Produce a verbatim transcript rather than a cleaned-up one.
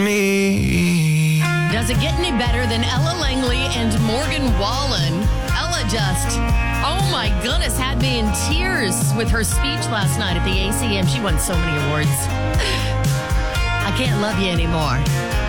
Me. Does it get any better than Ella Langley and Morgan Wallen? Ella just, oh my goodness, had me in tears with her speech last night at the A C M. She won so many awards. I Can't Love You Anymore.